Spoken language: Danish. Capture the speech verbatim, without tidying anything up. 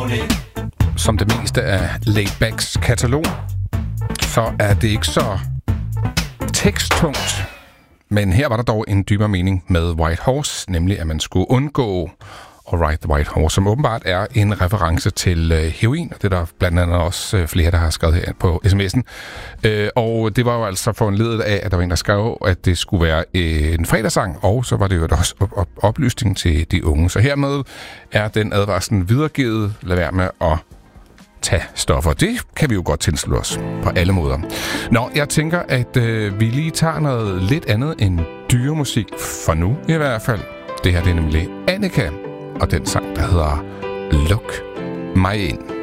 Som det meste af Laidbacks katalog, så er det ikke så teksttungt. Men her var der dog en dybere mening med White Horse, nemlig at man skulle undgå at ride the White Horse, som åbenbart er en reference til øh, heroin, og det er der blandt andet også øh, flere, der har skrevet her på sms'en. Øh, og det var jo altså foranledet af, at der var en, der skrev, at det skulle være øh, en fredagssang, og så var det jo også op- op- oplysning til de unge. Så hermed er den advarslen videregivet. Lad være med at tage stoffer. Det kan vi jo godt tilslutte os på alle måder. Nå, jeg tænker, at øh, vi lige tager noget lidt andet end dyremusik, for nu i hvert fald. Det her det er nemlig Annika, og den sang, der hedder Luk mig ind.